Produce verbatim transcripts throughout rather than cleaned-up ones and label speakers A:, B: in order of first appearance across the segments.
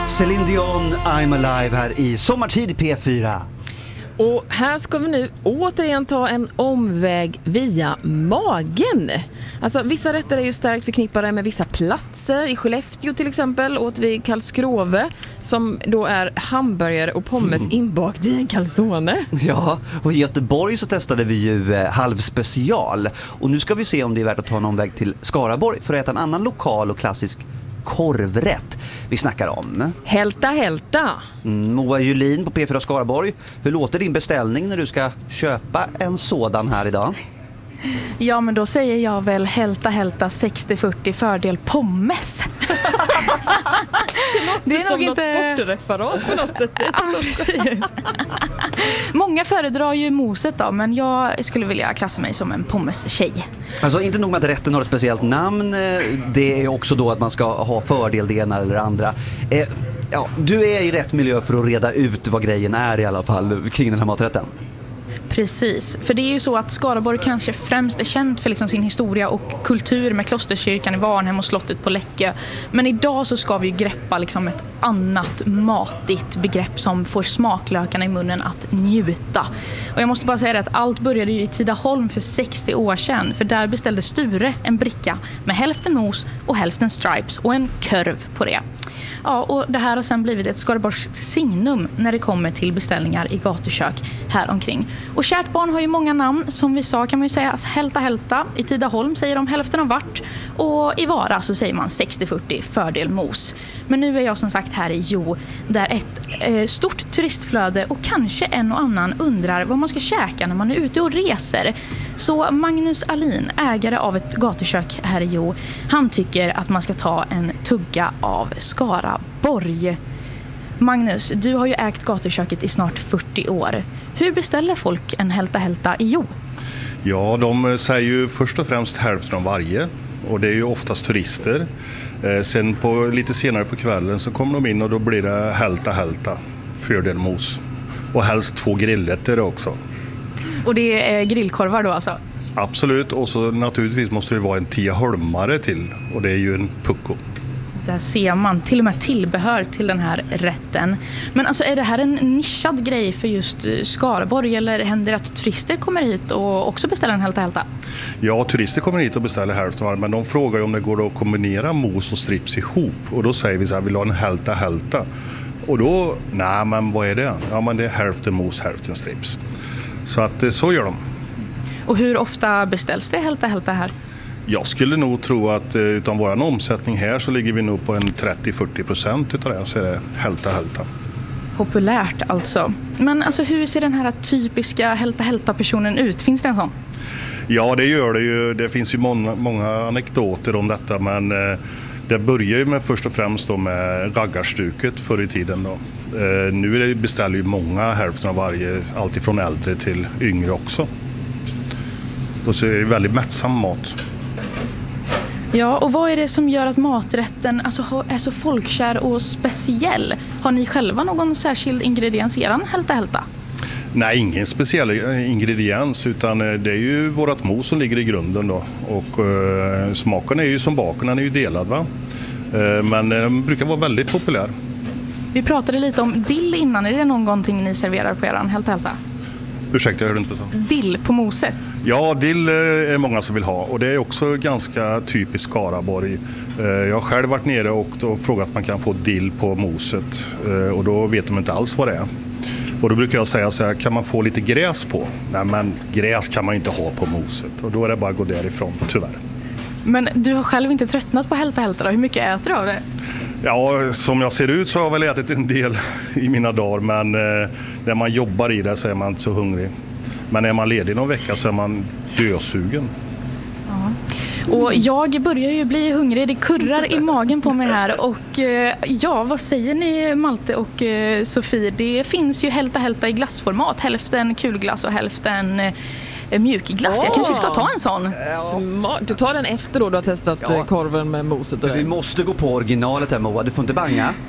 A: Céline Dion, I'm Alive här i Sommartid i P fyra.
B: Och här ska vi nu återigen ta en omväg via magen. Alltså vissa rätter är ju starkt förknippade med vissa platser. I Skellefteå till exempel åt vi kalskrove, som då är hamburgare och pommes mm. inbakt i en calzone.
A: Ja, och i Göteborg så testade vi ju eh, halvspecial. Och nu ska vi se om det är värt att ta en omväg till Skaraborg för att äta en annan lokal och klassisk korvrätt vi snackar om.
B: Hälta, hälta.
A: Mm, Moa Julin på P fyra Skaraborg. Hur låter din beställning när du ska köpa en sådan här idag?
C: Ja, men då säger jag väl hälta, hälta sextio fyrtio fördel pommes.
B: Det är nog inte sportreferat på något sätt.
C: Ja, många föredrar ju moset då, men jag skulle vilja klassa mig som en pommes-tjej.
A: Alltså inte nog med att rätten har ett speciellt namn, det är också då att man ska ha fördel det ena eller andra. Eh, ja, du är i rätt miljö för att reda ut vad grejen är i alla fall kring den här maträtten.
C: Precis, för det är ju så att Skaraborg kanske främst är känt för liksom sin historia och kultur med klosterkyrkan i Varnhem och slottet på Läckö. Men idag så ska vi ju greppa liksom ett annat matigt begrepp som får smaklökarna i munnen att njuta. Och jag måste bara säga det att allt började ju i Tidaholm för sextio år sedan, för där beställde Sture en bricka med hälften mos och hälften stripes och en kurv på det. Ja, och det här har sen blivit ett skaraborgskt signum när det kommer till beställningar i gatukök här omkring. Och kärt barn har ju många namn, som vi sa kan man ju säga alltså, hälta hälta. I Tidaholm säger de hälften av vart, och i Vara så säger man sextio fyrtio fördel mos. Men nu är jag som sagt här i Jo, där ett eh, stort turistflöde och kanske en och annan undrar vad man ska käka när man är ute och reser. Så Magnus Alin, ägare av ett gatukök här i Jo, han tycker att man ska ta en tugga av Skaraborg. Magnus, du har ju ägt gatuköket i snart fyrtio år. Hur beställer folk en hälta hälta i Jo?
D: Ja, de säger ju först och främst hälften av varje. Och det är ju oftast turister. Eh, sen på, lite senare på kvällen så kommer de in och då blir det hälta hälta, fördel mos. Och helst två grilletter också.
C: Och det är grillkorvar då alltså?
D: Absolut, och så naturligtvis måste det vara en tioholmare till. Och det är ju en pucko.
C: Där ser man till och med tillbehör till den här rätten. Men alltså är det här en nischad grej för just Skaraborg, eller händer det att turister kommer hit och också beställer en hälta hälta?
D: Ja, turister kommer hit och beställer hälften, men de frågar ju om det går att kombinera mos och strips ihop. Och då säger vi så här, vill ha en hälta hälta? Och då, nej men vad är det? Ja, men det är hälften mos, hälften strips. Så att så gör de.
C: Och hur ofta beställs det hälta hälta här?
D: Jag skulle nog tro att utan våran omsättning här så ligger vi nog på en trettio till fyrtio procent utav det, så är det hälta hälta.
C: Populärt alltså. Men alltså hur ser den här typiska hälta hälta personen ut? Finns det en sån?
D: Ja, det gör det ju. Det finns ju många, många anekdoter om detta, men eh, det börjar ju med först och främst då med raggarstuket förr i tiden då. Eh, nu är det, beställer ju många hälften av varje, alltifrån äldre till yngre också. Då så är det väldigt mättsam mat.
C: Ja, och vad är det som gör att maträtten alltså, är så folkkär och speciell? Har ni själva någon särskild ingrediens i eran hälta hälta?
D: Nej, ingen speciell ingrediens, utan det är ju vårat mos som ligger i grunden då. Och uh, smaken är ju som baken, den är ju delad va? Uh, men den brukar vara väldigt populär.
C: Vi pratade lite om dill innan, är det någonting ni serverar på eran hälta hälta?
D: Ursäkta, jag hörde inte det.
C: Dill på moset?
D: Ja, dill är många som vill ha, och det är också ganska typiskt Skaraborg. Jag har själv varit nere och då frågat att man kan få dill på moset, och då vet de inte alls vad det är. Och då brukar jag säga så här, kan man få lite gräs på? Nej, men gräs kan man inte ha på moset, och då är det bara att gå därifrån, tyvärr.
C: Men du har själv inte tröttnat på hälta hälta då? Hur mycket äter du av det?
D: Ja, som jag ser ut så har jag väl ätit en del i mina dagar, men eh, när man jobbar i det så är man inte så hungrig. Men när man är ledig någon vecka så är man dösugen.
C: Ja. Och jag börjar ju bli hungrig, det kurrar i magen på mig här. Och eh, ja, vad säger ni Malte och eh, Sofie? Det finns ju hälta hälta i glassformat, hälften kulglass och hälften eh, mjukglass. Oh. Jag kanske ska ta en sån.
B: Smart. Du tar den efter då du har testat ja. korven med moset.
A: Vi måste gå på originalet här, Moa. Du får inte banga.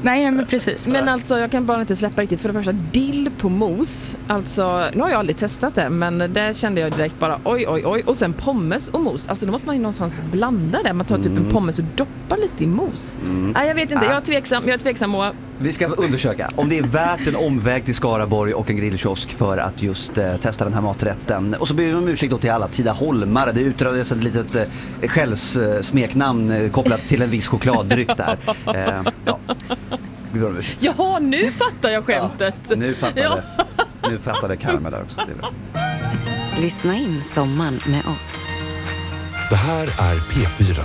C: Nej, men precis.
B: Men alltså, jag kan bara inte släppa riktigt. För det första, dill på mos. Alltså, nu har jag aldrig testat det, men där kände jag direkt bara oj, oj, oj. Och sen pommes och mos. Alltså, då måste man ju någonstans blanda det. Man tar typ en pommes och doppar lite i mos. Mm. Nej, jag vet inte. Jag är tveksam. Jag är tveksam och...
A: Vi ska undersöka om det är värt en omväg till Skaraborg och en grillkiosk för att just eh, testa den här maträtten. Och så ber vi om ursäkt då till alla Tidaholmare. Det utrades ett litet eh, skällssmeknamn eh, kopplat till en viss chokladdryck där. Eh, ja. Vi ber om ursäkt.
B: Jaha, nu fattar jag skämtet.
A: Ja, nu fattar
B: Ja.
A: det. Nu fattar det Karma där också. Det är bra.
E: Lyssna in sommaren med oss.
F: Det här är P fyra.